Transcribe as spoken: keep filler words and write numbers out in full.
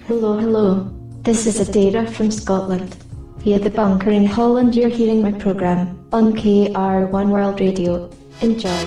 Hello, hello. This is Adara from Scotland. Via the bunker in Holland, you're hearing my programme on K R one World Radio. Enjoy.